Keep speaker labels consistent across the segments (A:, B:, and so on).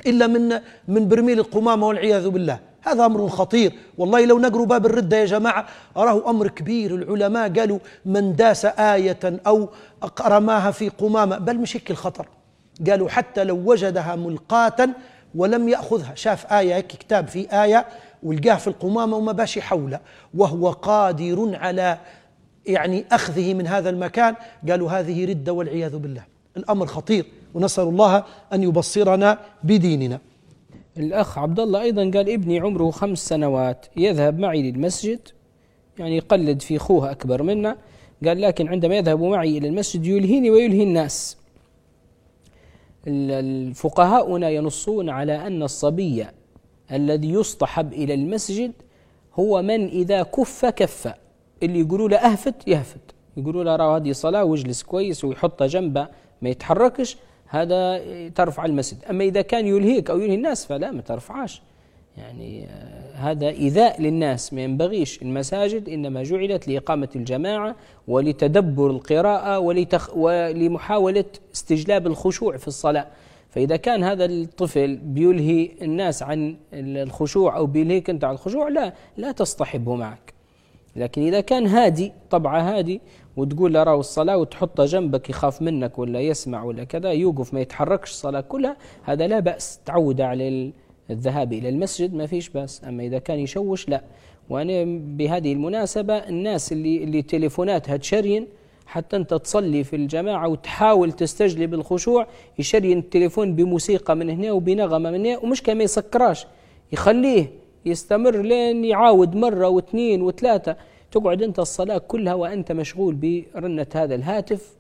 A: إلا من برميل القمامة والعياذ بالله. هذا أمر خطير والله. لو نقروا باب الردة يا جماعة أراه أمر كبير. العلماء قالوا من داس آية أو رماها في قمامة، بل مش هيك الخطر، قالوا حتى لو وجدها ملقاة ولم يأخذها، شاف آية هيك كتاب في آية ولقاه في القمامة وما باشي حوله وهو قادر على يعني أخذه من هذا المكان، قالوا هذه ردة والعياذ بالله. الأمر خطير، ونسأل الله أن يبصرنا بديننا.
B: الأخ عبد الله أيضا قال ابني عمره 5 سنوات يذهب معي للمسجد، يعني يقلد في أخوه أكبر منا، قال لكن عندما يذهب معي إلى المسجد يلهيني ويلهي الناس. الفقهاؤنا ينصون على أن الصبي الذي يصطحب إلى المسجد هو من إذا كف كف، اللي يقولوا له أهفت يهفت، يقولوا له راه هذه صلاة واجلس كويس ويحط جنبه ما يتحركش، هذا ترفع المسجد. أما إذا كان يلهيك أو يلهي الناس فلا، ما ترفعاش. يعني هذا إيذاء للناس، ما ينبغيش. المساجد إنما جعلت لإقامة الجماعة ولتدبر القراءة ولمحاولة استجلاب الخشوع في الصلاة. فإذا كان هذا الطفل بيلهي الناس عن الخشوع أو بيلهيك أنت عن الخشوع، لا تصطحبه معك. لكن إذا كان هادي، طبعه هادي، وتقول له راه الصلاة وتحطه جنبك يخاف منك ولا يسمع ولا كذا، يوقف ما يتحركش الصلاة كلها، هذا لا بأس، تعود على الذهاب إلى المسجد ما فيش بأس. أما إذا كان يشوش لا. وأنا بهذه المناسبة الناس اللي تليفوناتها تشرين حتى أنت تصلي في الجماعة وتحاول تستجلب الخشوع، يشرين التليفون بموسيقى من هنا وبنغمة من هنا، ومش كما يسكراش، يخليه يستمر لين يعاود مرة واثنين وثلاثة، تقعد أنت الصلاة كلها وأنت مشغول برنة هذا الهاتف.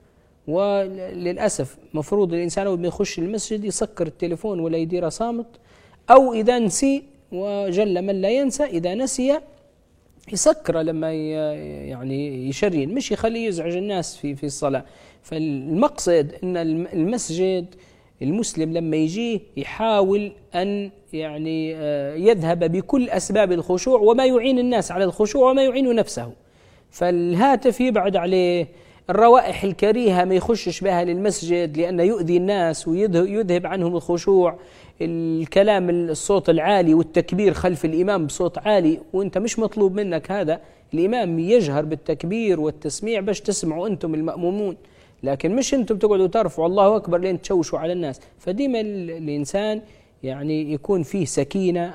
B: وللأسف مفروض الإنسان أول ما يخش المسجد يسكر التليفون ولا يدير صامت، أو إذا نسي، وجل من لا ينسى، إذا نسي يسكر لما يعني يشرين، مش يخليه يزعج الناس في الصلاة. فالمقصد أن المسجد المسلم لما يجيه يحاول أن يعني يذهب بكل أسباب الخشوع وما يعين الناس على الخشوع وما يعين نفسه. فالهاتف يبعد عليه، الروائح الكريهة ما يخشش بها للمسجد لأنه يؤذي الناس ويذهب عنهم الخشوع، الكلام الصوت العالي والتكبير خلف الإمام بصوت عالي وأنت مش مطلوب منك هذا، الإمام يجهر بالتكبير والتسميع باش تسمعوا أنتم المأمومون، لكن مش أنتم تقعدوا ترفعوا الله أكبر لين تشوشوا على الناس. فديما الإنسان يعني يكون فيه سكينة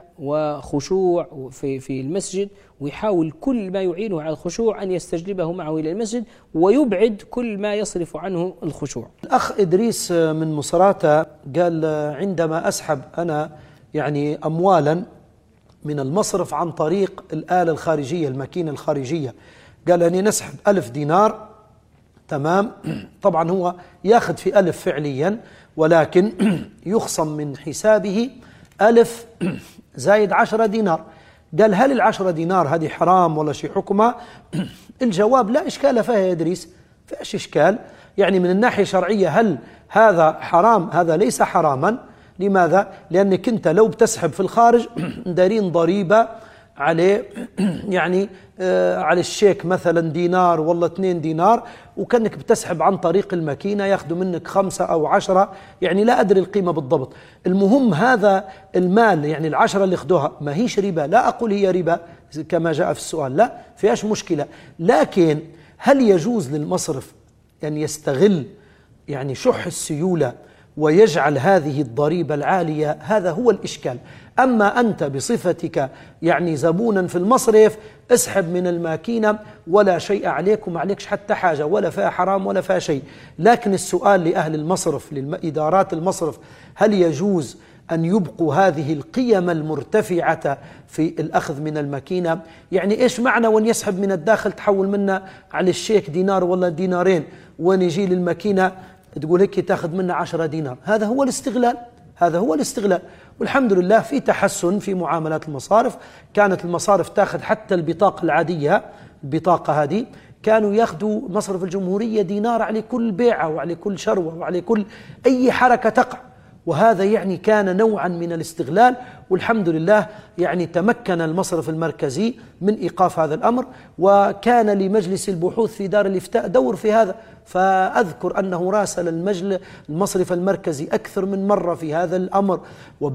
B: وخشوع في المسجد، ويحاول كل ما يعينه على الخشوع أن يستجلبه معه إلى المسجد ويبعد كل ما يصرف عنه الخشوع.
A: الأخ إدريس من مصراتة قال عندما أسحب أنا يعني أموالا من المصرف عن طريق الآلة الخارجية، الماكينة الخارجية، قال أني نسحب 1000 دينار، تمام، طبعا هو ياخذ في 1000 فعليا، ولكن يخصم من حسابه 1000 زايد 10 دينار. قال هل ال10 دينار هذه حرام ولا شيء حكمها؟ الجواب لا إشكال فيها يا إدريس، فيش إشكال. يعني من الناحية الشرعية هل هذا حرام؟ هذا ليس حراما. لماذا؟ لأنك أنت لو بتسحب في الخارج دارين ضريبة عليه، يعني على الشيك مثلا دينار والله 2 دينار، وكأنك بتسحب عن طريق الماكينة ياخذوا منك 5 أو 10، يعني لا أدري القيمة بالضبط. المهم هذا المال يعني 10 اللي اخذوها ما هيش ربا، لا أقول هي ربا كما جاء في السؤال، لا فيهاش مشكلة. لكن هل يجوز للمصرف أن يستغل يعني شح السيولة ويجعل هذه الضريبة العالية؟ هذا هو الإشكال. أما أنت بصفتك يعني زبونا في المصرف اسحب من الماكينة ولا شيء عليك وما عليكش حتى حاجة، ولا فيها حرام ولا فيها شيء. لكن السؤال لأهل المصرف، لإدارات المصرف، هل يجوز أن يبقوا هذه القيم المرتفعة في الأخذ من الماكينة؟ يعني إيش معنى وأن يسحب من الداخل تحول منا على الشيك دينار ولا دينارين، وأن يجي للماكينة تقول هيك تأخذ منا 10 دينار؟ هذا هو الاستغلال، هذا هو الاستغلال. والحمد لله في تحسن في معاملات المصارف. كانت المصارف تأخذ حتى البطاقة العادية، البطاقة هذه كانوا يأخذوا مصرف الجمهورية دينار على كل بيعة وعلى كل شروة وعلى كل أي حركة تقع، وهذا يعني كان نوعا من الاستغلال. والحمد لله يعني تمكن المصرف المركزي من إيقاف هذا الأمر، وكان لمجلس البحوث في دار الإفتاء دور في هذا، فأذكر أنه راسل المصرف المركزي أكثر من مرة في هذا الأمر.